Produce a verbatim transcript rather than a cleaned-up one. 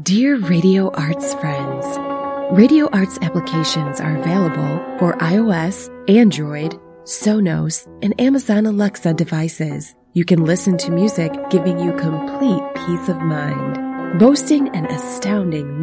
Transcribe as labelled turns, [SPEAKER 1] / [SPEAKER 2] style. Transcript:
[SPEAKER 1] Dear Radio Arts friends, Radio Arts applications are available for iOS, Android, Sonos, and Amazon Alexa devices. You can listen to music giving you complete peace of mind. Boasting an astounding